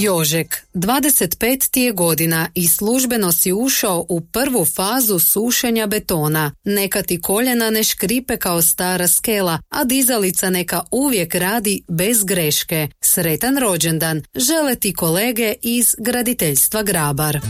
Jožek, 25 ti je godina i službeno si ušao u prvu fazu sušenja betona. Neka ti koljena ne škripe kao stara skela, a dizalica neka uvijek radi bez greške. Sretan rođendan, žele ti kolege iz graditeljstva Grabar.